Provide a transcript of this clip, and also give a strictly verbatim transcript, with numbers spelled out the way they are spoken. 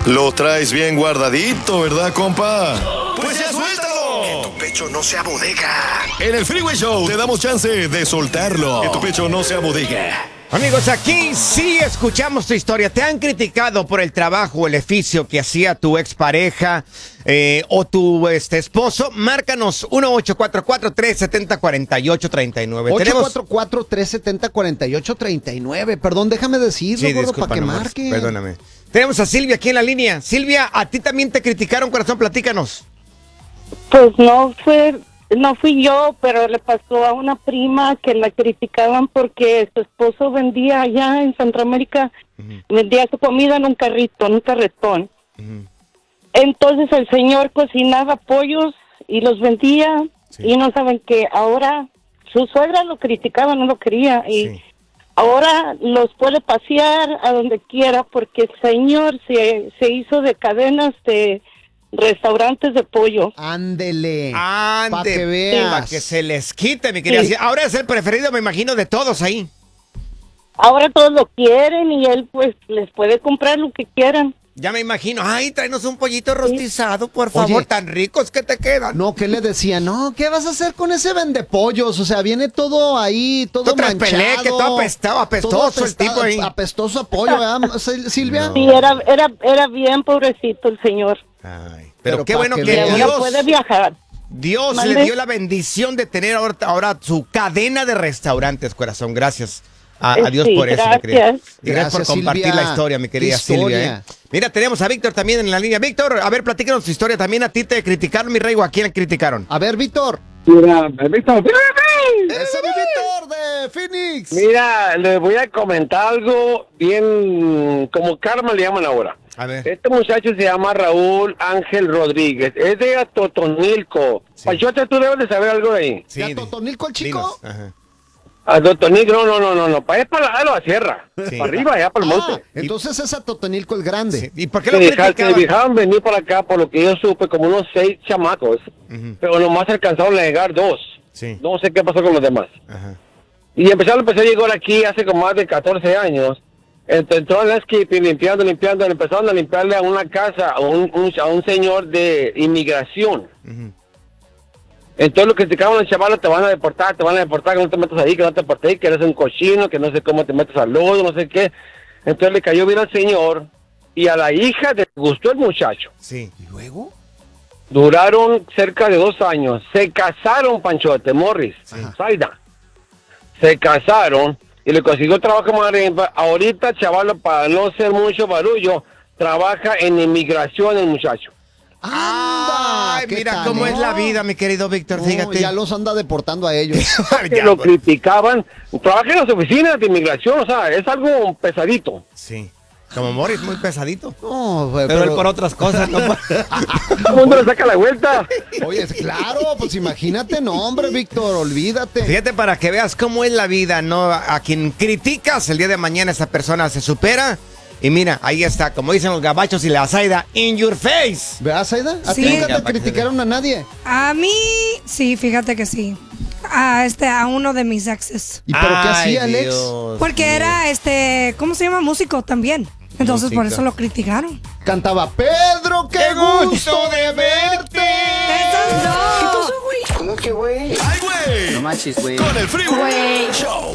Lo traes bien guardadito, ¿verdad, compa? Pues ya suéltalo. Que tu pecho no sea bodega. En el Freeway Show te damos chance de soltarlo. Que tu pecho no sea bodega. Amigos, aquí sí escuchamos tu historia. ¿Te han criticado por el trabajo o el oficio que hacía tu expareja eh, o tu este, esposo? Márcanos uno ocho cuatro cuatro, tres siete cero, cuatro ocho tres nueve. ocho cuatro cuatro, tres siete cero, cuatro ocho tres nueve. Perdón, déjame decirlo, Sí, gordo, disculpa, para que nomás, marque. Perdóname. Tenemos a Silvia aquí en la línea. Silvia, ¿a ti también te criticaron, corazón? Platícanos. Pues no fue, no fui yo, pero le pasó a una prima que la criticaban porque su esposo vendía allá en Centroamérica, uh-huh. vendía su comida en un carrito, en un carretón. Uh-huh. Entonces el señor cocinaba pollos y los vendía, sí. y no saben que ahora su suegra lo criticaba, no lo quería, y sí. ahora los puede pasear a donde quiera porque el señor se, se hizo de cadenas de restaurantes de pollo. Ándele. Ande, para que veas. Para que se les quite, mi querida. Sí. Ahora es el preferido, me imagino, de todos ahí. Ahora todos lo quieren y él pues les puede comprar lo que quieran. Ya me imagino. Ay, tráenos un pollito rostizado, por favor. Oye, tan ricos que te quedan. No, ¿qué le decía? No, ¿qué vas a hacer con ese vendepollos? O sea, viene todo ahí, todo ¿Tú manchado. Pelé, que todo apestado, apestoso todo apestado, el tipo ahí. Apestoso a pollo, ¿verdad, Silvia? No. Sí, era, era, era bien pobrecito el señor. Ay, pero, pero qué bueno que, que Dios puede viajar. Dios ¿Mande? Le dio la bendición de tener ahora, ahora su cadena de restaurantes, corazón. Gracias a, a Dios sí, por eso, gracias. mi querida. Y gracias, gracias por compartir Silvia. la historia, mi querida historia. Silvia. ¿eh? Mira, tenemos a Víctor también en la línea. Víctor, a ver, platícanos tu historia. También a ti te criticaron, mi rey, o a quién criticaron. A ver, Víctor. Mira, Víctor. ¡Ese es mi Víctor de Phoenix! Mira, les voy a comentar algo bien, como karma le llaman ahora. A ver. Este muchacho se llama Raúl Ángel Rodríguez, es de Atotonilco. Sí. Pachote, tú debes de saber algo de ahí. Sí, ¿de Atotonilco el chico? Ajá. A Atotonilco, no, no, no, no, no, para allá para la, la sierra, sí. para arriba, allá para el monte. Ah, entonces es Atotonilco el grande. Sí. ¿Y por qué lo se criticaban? Se dejaban venir para acá, por lo que yo supe, como unos seis chamacos, uh-huh. pero nomás alcanzaron a llegar dos. Sí. No sé qué pasó con los demás. Ajá. Y empezaron, empezó a llegar aquí hace como más de catorce años. Entró al landscaping, limpiando, limpiando, empezaron a limpiarle a una casa, a un, un, a un señor de inmigración. Uh-huh. Entonces lo que criticaban los chavalos, te van a deportar, te van a deportar, que no te metas ahí, que no te deportes, que eres un cochino, que no sé cómo te metes al lodo, no sé qué. Entonces le cayó bien al señor y a la hija le gustó el muchacho. Sí. ¿Y luego? Duraron cerca de dos años. Se casaron, Panchote, Morris, Zaida. Se casaron y le consiguió trabajo más arriba. Ahorita, chavalo, para no ser mucho barullo, trabaja en inmigración el muchacho. ¡Anda! Ay, mira tal, cómo ¿no? es la vida, mi querido Víctor, no, fíjate. Ya los anda deportando a ellos. Que lo criticaban. Trabaja en las oficinas de inmigración, o sea, es algo pesadito. Sí. Como Morris, muy pesadito. No, pero, pero él por otras cosas, ¿no? Todo el mundo le saca la vuelta. Oye, claro, pues imagínate, no, hombre, Víctor, olvídate. Fíjate para que veas cómo es la vida, ¿no? A quien criticas, el día de mañana esa persona se supera. Y mira, ahí está, como dicen los gabachos y la Zaida, in your face. ¿Verdad, Zaida? ¿A sí. ti nunca te criticaron a nadie? A mí, sí, fíjate que sí. A este, a uno de mis exes. ¿Y pero qué hacía el ex? Porque Dios. era, este, ¿cómo se llama? Músico también. Entonces Música. por eso lo criticaron. Cantaba, Pedro, qué, qué gusto, gusto de verte. Eso no. ¿Cómo que güey? ¡Ay, güey! No manches, güey. Con el Freeway Show.